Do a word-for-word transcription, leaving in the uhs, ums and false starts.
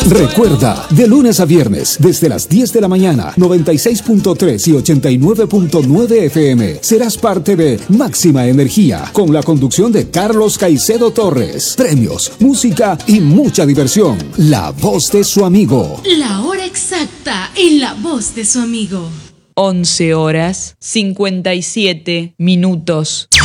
Recuerda, de lunes a viernes, desde las diez de la mañana, noventa y seis punto tres y ochenta y nueve punto nueve F M, serás parte de Máxima Energía, con la conducción de Carlos Caicedo Torres. Premios, música y mucha diversión. La voz de su amigo. La hora exacta en la voz de su amigo. once horas, cincuenta y siete minutos.